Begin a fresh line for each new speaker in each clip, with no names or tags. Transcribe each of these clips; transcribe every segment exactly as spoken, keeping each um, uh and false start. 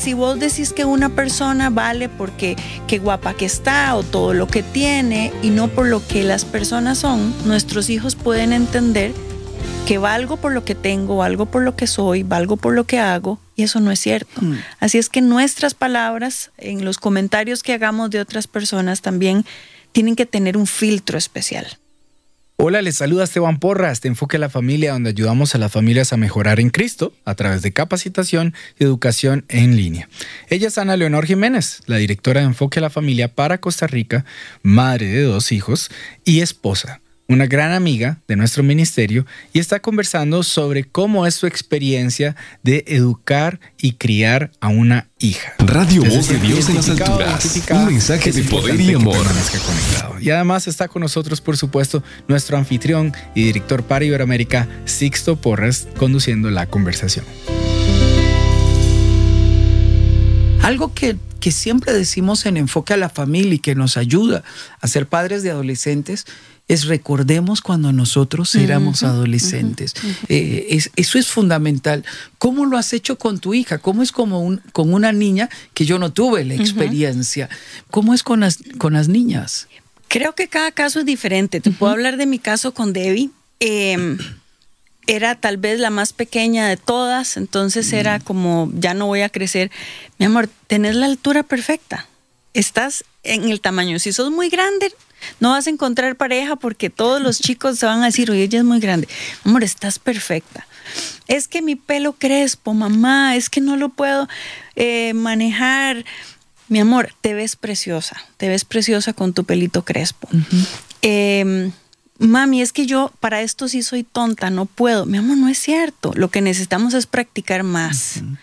si vos decís que una persona vale porque qué guapa que está o todo lo que tiene y no por lo que las personas son, nuestros hijos pueden entender que valgo por lo que tengo, valgo por lo que soy, valgo por lo que hago, y eso no es cierto. Mm. Así es que nuestras palabras, en los comentarios que hagamos de otras personas, también tienen que tener un filtro especial.
Hola, les saluda Esteban Porras de Enfoque a la Familia, donde ayudamos a las familias a mejorar en Cristo a través de capacitación y educación en línea. Ella es Ana Leonor Jiménez, la directora de Enfoque a la Familia para Costa Rica, madre de dos hijos y esposa, una gran amiga de nuestro ministerio, y está conversando sobre cómo es su experiencia de educar y criar a una hija.
Radio Voz de Dios en las alturas. Un mensaje de poder y amor.
Y además está con nosotros, por supuesto, nuestro anfitrión y director para Iberoamérica, Sixto Porras, conduciendo la conversación.
Algo que, que siempre decimos en Enfoque a la Familia y que nos ayuda a ser padres de adolescentes es recordemos cuando nosotros éramos uh-huh, adolescentes. Uh-huh, uh-huh. Eh, es, eso es fundamental. ¿Cómo lo has hecho con tu hija? ¿Cómo es como un, con una niña que yo no tuve la experiencia? Uh-huh. ¿Cómo es con las, con las niñas?
Creo que cada caso es diferente. Te uh-huh. puedo hablar de mi caso con Debbie. Eh, era tal vez la más pequeña de todas, entonces uh-huh. era como, ya no voy a crecer. Mi amor, tenés la altura perfecta. Estás en el tamaño. Si sos muy grande, no vas a encontrar pareja porque todos los chicos se van a decir, oye, ella es muy grande. Amor, estás perfecta. Es que mi pelo crespo, mamá, es que no lo puedo eh, manejar. Mi amor, te ves preciosa. Te ves preciosa con tu pelito crespo. Uh-huh. Eh, mami, es que yo para esto sí soy tonta, no puedo. Mi amor, no es cierto. Lo que necesitamos es practicar más. Uh-huh.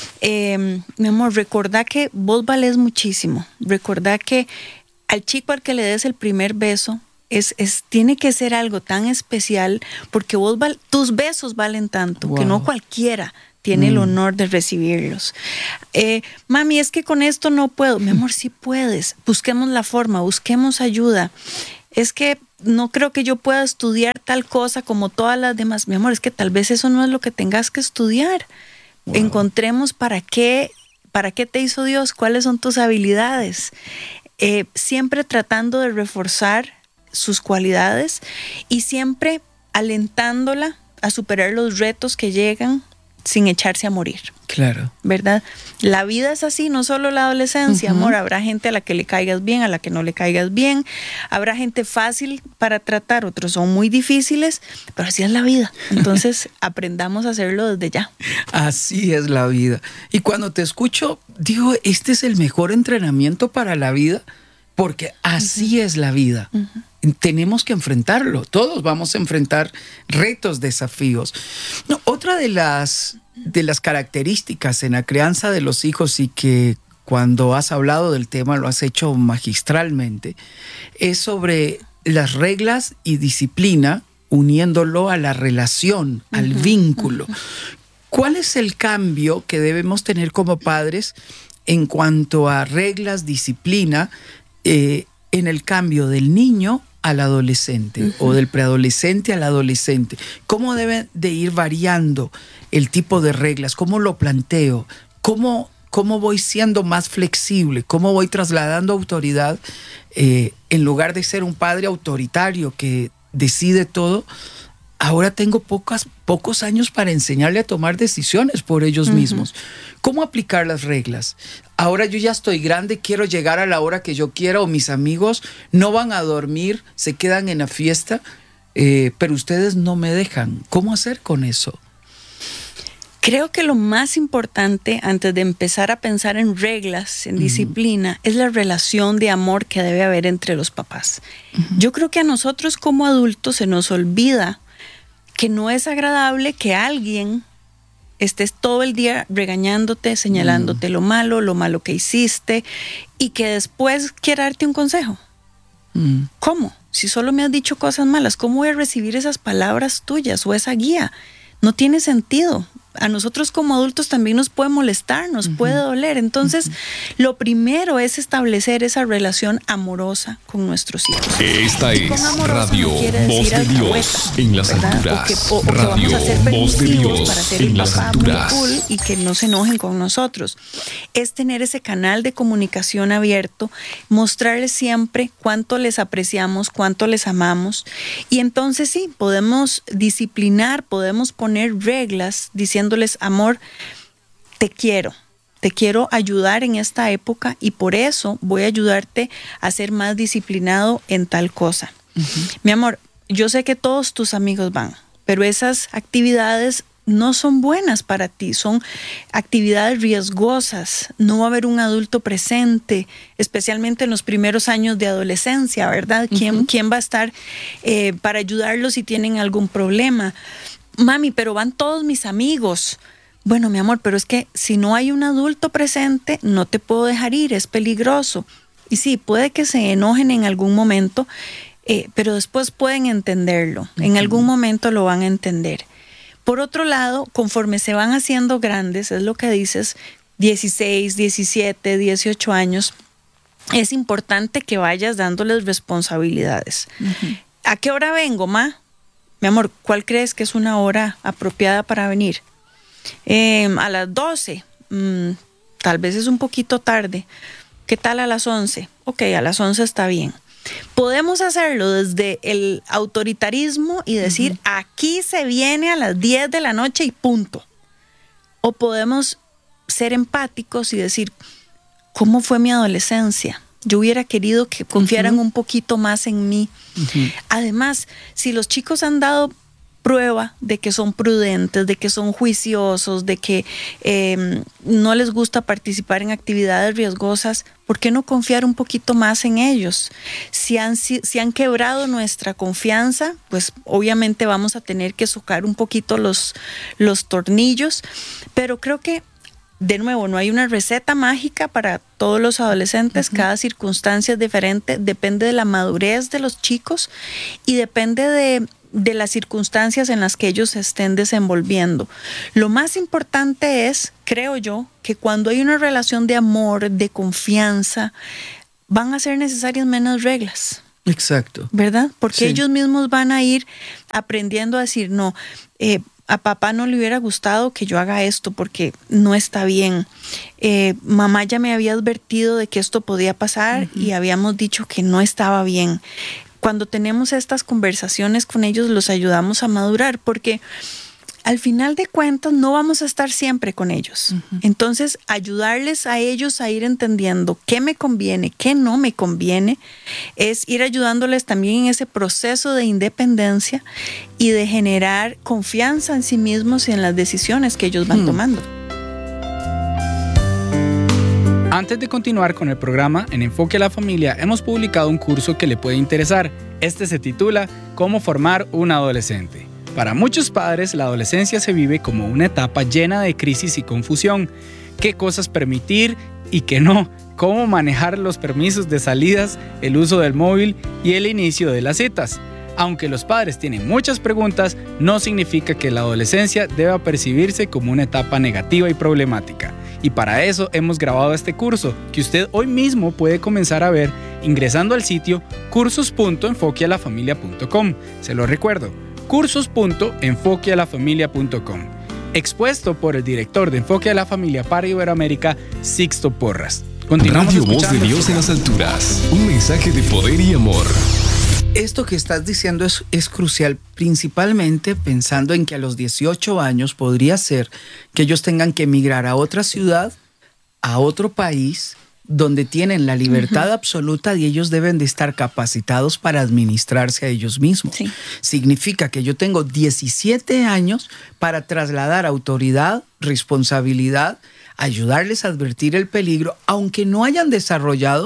Eh, mi amor, recordá que vos valés muchísimo. Recordá que al chico al que le des el primer beso, es, es, tiene que ser algo tan especial porque vos val, tus besos valen tanto, wow. que no cualquiera tiene mm. el honor de recibirlos. Eh, mami, es que con esto no puedo. Mi amor, sí puedes. Busquemos la forma, busquemos ayuda. Es que no creo que yo pueda estudiar tal cosa como todas las demás. Mi amor, es que tal vez eso no es lo que tengas que estudiar. Wow. Encontremos para qué, para qué te hizo Dios, cuáles son tus habilidades. Eh, siempre tratando de reforzar sus cualidades y siempre alentándola a superar los retos que llegan sin echarse a morir.
Claro.
¿Verdad? La vida es así, no solo la adolescencia, uh-huh. amor. Habrá gente a la que le caigas bien, a la que no le caigas bien. Habrá gente fácil para tratar, otros son muy difíciles, pero así es la vida. Entonces, aprendamos a hacerlo desde ya.
Así es la vida. Y cuando te escucho, digo, este es el mejor entrenamiento para la vida, porque así uh-huh. es la vida. Uh-huh. Tenemos que enfrentarlo. Todos vamos a enfrentar retos, desafíos. No, otra de las, de las características en la crianza de los hijos y que cuando has hablado del tema lo has hecho magistralmente, es sobre las reglas y disciplina uniéndolo a la relación, uh-huh. al vínculo. Uh-huh. ¿Cuál es el cambio que debemos tener como padres en cuanto a reglas, disciplina, eh, en el cambio del niño al adolescente uh-huh. o del preadolescente al adolescente? ¿Cómo debe de ir variando el tipo de reglas? ¿Cómo lo planteo? ¿Cómo, cómo voy siendo más flexible? ¿Cómo voy trasladando autoridad eh, en lugar de ser un padre autoritario que decide todo? Ahora tengo pocas, pocos años para enseñarle a tomar decisiones por ellos uh-huh. mismos. ¿Cómo aplicar las reglas? Ahora yo ya estoy grande, quiero llegar a la hora que yo quiera o mis amigos no van a dormir, se quedan en la fiesta, eh, pero ustedes no me dejan. ¿Cómo hacer con eso?
Creo que lo más importante antes de empezar a pensar en reglas, en uh-huh. disciplina, es la relación de amor que debe haber entre los papás. Uh-huh. Yo creo que a nosotros como adultos se nos olvida que no es agradable que alguien estés todo el día regañándote, señalándote mm. lo malo, lo malo que hiciste y que después quiera darte un consejo. Mm. ¿Cómo? Si solo me has dicho cosas malas, ¿cómo voy a recibir esas palabras tuyas o esa guía? No tiene sentido. a nosotros como adultos también nos puede molestar, nos uh-huh. puede doler. Entonces, uh-huh. lo primero es establecer esa relación amorosa con nuestros hijos.
Esta es Radio
no
Voz de Dios en las alturas.
O que, o, o
Radio
que vamos a ser
Voz de Dios
para ser
en
el
las
papá
alturas.
Muy cool y que no se enojen con nosotros. Es tener ese canal de comunicación abierto, mostrarles siempre cuánto les apreciamos, cuánto les amamos. Y entonces sí, podemos disciplinar, podemos poner reglas diciéndoles, amor, te quiero. Te quiero ayudar en esta época y por eso voy a ayudarte a ser más disciplinado en tal cosa. Uh-huh. Mi amor, yo sé que todos tus amigos van, pero esas actividades no son buenas para ti, son actividades riesgosas. No va a haber un adulto presente, especialmente en los primeros años de adolescencia, ¿verdad? ¿Quién, uh-huh. ¿quién va a estar eh, para ayudarlos si tienen algún problema? Mami, pero van todos mis amigos. Bueno, mi amor, pero es que si no hay un adulto presente, no te puedo dejar ir, es peligroso. Y sí, puede que se enojen en algún momento, eh, pero después pueden entenderlo. Uh-huh. En algún momento lo van a entender. Por otro lado, conforme se van haciendo grandes, es lo que dices, dieciséis, diecisiete, dieciocho años, es importante que vayas dándoles responsabilidades. Uh-huh. ¿A qué hora vengo, ma? Mi amor, ¿cuál crees que es una hora apropiada para venir? Eh, a las doce, mm, tal vez es un poquito tarde. ¿Qué tal a las once? Ok, a las once está bien. Podemos hacerlo desde el autoritarismo y decir, uh-huh. aquí se viene a las diez de la noche y punto. O podemos ser empáticos y decir, ¿cómo fue mi adolescencia? Yo hubiera querido que confiaran uh-huh. un poquito más en mí. Uh-huh. Además, si los chicos han dado prueba de que son prudentes, de que son juiciosos, de que eh, no les gusta participar en actividades riesgosas, ¿por qué no confiar un poquito más en ellos? Si han, si, si han quebrado nuestra confianza, pues obviamente vamos a tener que socar un poquito los, los tornillos, pero creo que de nuevo, no hay una receta mágica para todos los adolescentes, uh-huh. cada circunstancia es diferente, depende de la madurez de los chicos y depende de de las circunstancias en las que ellos se estén desenvolviendo. Lo más importante es, creo yo, que cuando hay una relación de amor, de confianza, van a ser necesarias menos reglas.
Exacto.
¿Verdad? Porque
sí.
ellos mismos van a ir aprendiendo a decir, no, eh, a papá no le hubiera gustado que yo haga esto porque no está bien. Eh, mamá ya me había advertido de que esto podía pasar uh-huh. y habíamos dicho que no estaba bien. Cuando tenemos estas conversaciones con ellos, los ayudamos a madurar, porque al final de cuentas no vamos a estar siempre con ellos. Uh-huh. Entonces, ayudarles a ellos a ir entendiendo qué me conviene, qué no me conviene, es ir ayudándoles también en ese proceso de independencia y de generar confianza en sí mismos y en las decisiones que ellos van uh-huh. tomando.
Antes de continuar con el programa, en Enfoque a la Familia hemos publicado un curso que le puede interesar. Este se titula Cómo formar un adolescente. Para muchos padres, la adolescencia se vive como una etapa llena de crisis y confusión. ¿Qué cosas permitir y qué no? ¿Cómo manejar los permisos de salidas, el uso del móvil y el inicio de las citas? Aunque los padres tienen muchas preguntas, no significa que la adolescencia deba percibirse como una etapa negativa y problemática. Y para eso hemos grabado este curso, que usted hoy mismo puede comenzar a ver ingresando al sitio cursos punto enfoque a la familia punto com. Se lo recuerdo, cursos punto enfoque a la familia punto com. Expuesto por el director de Enfoque a la Familia para Iberoamérica, Sixto Porras.
Continuamos Radio Voz de Dios en las alturas. Un mensaje de poder y amor.
Esto que estás diciendo es, es crucial, principalmente pensando en que a los dieciocho años podría ser que ellos tengan que emigrar a otra ciudad, a otro país, donde tienen la libertad uh-huh. absoluta y ellos deben de estar capacitados para administrarse a ellos mismos. Sí. Significa que yo tengo diecisiete años para trasladar autoridad, responsabilidad, ayudarles a advertir el peligro, aunque no hayan desarrollado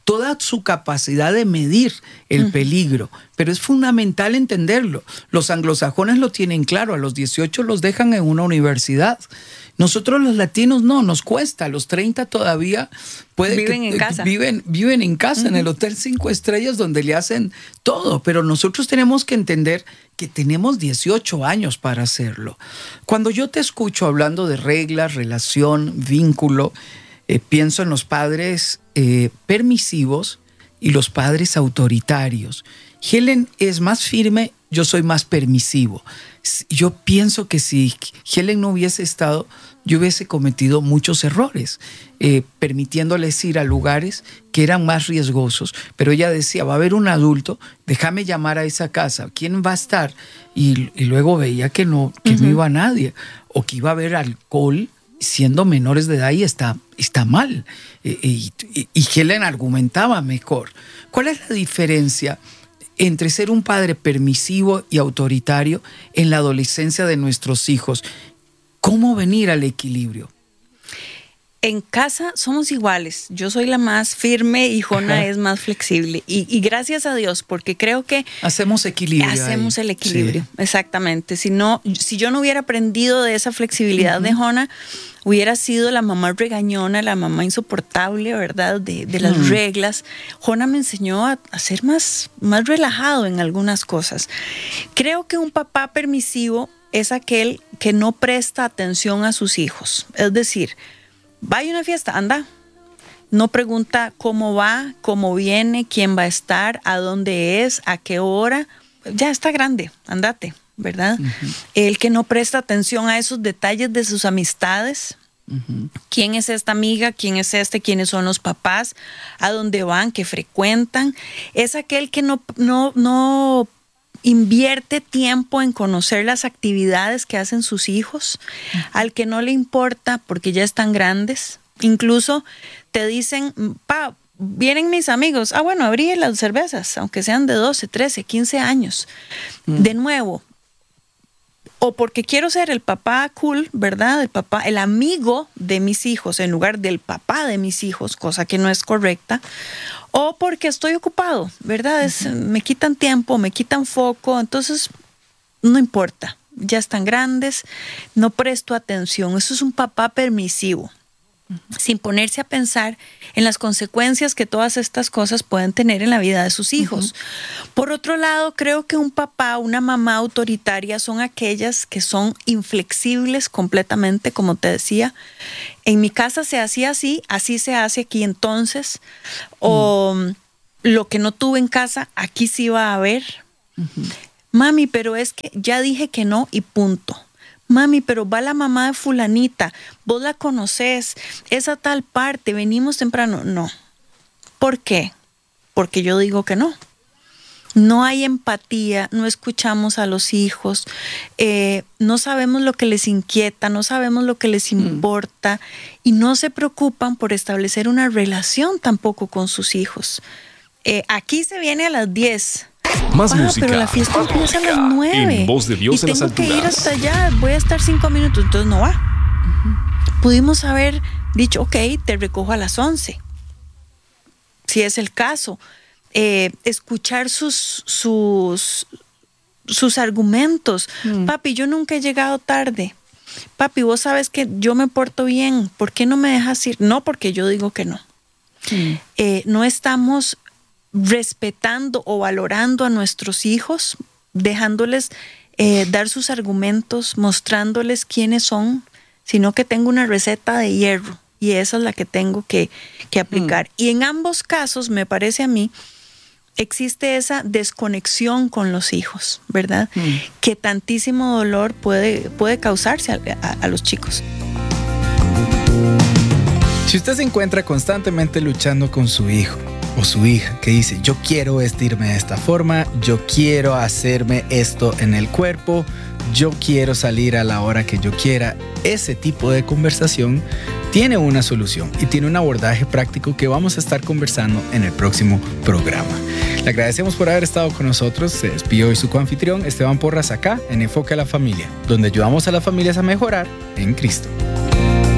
toda su capacidad de medir el peligro, pero es fundamental entenderlo. Los anglosajones lo tienen claro, a los dieciocho los dejan en una universidad. Nosotros los latinos no, nos cuesta, a los treinta todavía puede
viven
que,
en casa.
Viven, viven en casa, uh-huh. en el Hotel Cinco Estrellas donde le hacen todo, pero nosotros tenemos que entender que tenemos dieciocho años para hacerlo. Cuando yo te escucho hablando de reglas, relación, vínculo, eh, pienso en los padres eh, permisivos y los padres autoritarios. Helen es más firme, yo soy más permisivo. Yo pienso que si Helen no hubiese estado, yo hubiese cometido muchos errores, eh, permitiéndoles ir a lugares que eran más riesgosos. Pero ella decía, va a haber un adulto, déjame llamar a esa casa, ¿quién va a estar? Y, y luego veía que, no, que uh-huh. no iba nadie, o que iba a haber alcohol siendo menores de edad y está, está mal. Eh, y, y Helen argumentaba mejor. ¿Cuál es la diferencia entre ser un padre permisivo y autoritario en la adolescencia de nuestros hijos? ¿Cómo venir al equilibrio?
En casa somos iguales. Yo soy la más firme y Jona Ajá. es más flexible. Y, y gracias a Dios, porque creo que
hacemos equilibrio.
Hacemos
ahí.
el equilibrio,
Sí.
exactamente. Si no, si yo no hubiera aprendido de esa flexibilidad uh-huh. de Jona, hubiera sido la mamá regañona, la mamá insoportable, ¿verdad? De, de las uh-huh. reglas. Jona me enseñó a, a ser más, más relajado en algunas cosas. Creo que un papá permisivo es aquel que no presta atención a sus hijos. Es decir, vaya a una fiesta, anda. No pregunta cómo va, cómo viene, quién va a estar, a dónde es, a qué hora. Ya está grande, andate, ¿verdad? Uh-huh. El que no presta atención a esos detalles de sus amistades. Uh-huh. ¿Quién es esta amiga? ¿Quién es este? ¿Quiénes son los papás? ¿A dónde van? ¿Qué frecuentan? Es aquel que no, no, no invierte tiempo en conocer las actividades que hacen sus hijos, uh-huh. al que no le importa porque ya están grandes. Incluso te dicen, pa, vienen mis amigos. Ah, bueno, abrí las cervezas, aunque sean de doce, trece, quince años. Uh-huh. De nuevo, o porque quiero ser el papá cool, ¿verdad? El papá, el amigo de mis hijos en lugar del papá de mis hijos, cosa que no es correcta. O porque estoy ocupado, ¿verdad? Es, uh-huh. me quitan tiempo, me quitan foco, entonces no importa. Ya están grandes, no presto atención. Eso es un papá permisivo, uh-huh. sin ponerse a pensar en las consecuencias que todas estas cosas pueden tener en la vida de sus hijos. Uh-huh. Por otro lado, creo que un papá, una mamá autoritaria son aquellas que son inflexibles completamente, como te decía. En mi casa se hacía así, así se hace aquí entonces. O uh-huh. lo que no tuve en casa, aquí sí va a haber. Uh-huh. Mami, pero es que ya dije que no y punto. Mami, pero va la mamá de fulanita, vos la conocés, esa tal parte, venimos temprano. No. ¿Por qué? Porque yo digo que no. No hay empatía, no escuchamos a los hijos, eh, no sabemos lo que les inquieta, no sabemos lo que les importa mm. y no se preocupan por establecer una relación tampoco con sus hijos. Eh, aquí se viene a las diez.
Más
ah,
música.
Pero la fiesta
más
empieza
música,
a las nueve.
En Voz de Dios
y
en las
tengo que
alturas.
ir hasta allá, voy a estar cinco minutos, entonces no va. Uh-huh. Pudimos haber dicho, ok, te recojo a las once. Si es el caso. Eh, escuchar sus, sus, sus argumentos. Mm. Papi, yo nunca he llegado tarde. Papi, vos sabes que yo me porto bien. ¿Por qué no me dejas ir? No, porque yo digo que no. Mm. Eh, no estamos respetando o valorando a nuestros hijos, dejándoles eh, dar sus argumentos, mostrándoles quiénes son, sino que tengo una receta de hierro y esa es la que tengo que, que aplicar. Mm. Y en ambos casos, me parece a mí, existe esa desconexión con los hijos, ¿verdad? Mm. Que tantísimo dolor puede, puede causarse a, a, a los chicos.
Si usted se encuentra constantemente luchando con su hijo o su hija que dice, yo quiero vestirme de esta forma, yo quiero hacerme esto en el cuerpo, yo quiero salir a la hora que yo quiera, ese tipo de conversación tiene una solución y tiene un abordaje práctico que vamos a estar conversando en el próximo programa. Le agradecemos por haber estado con nosotros. Se despidió hoy su coanfitrión Esteban Porras acá en Enfoque a la Familia, donde ayudamos a las familias a mejorar en Cristo.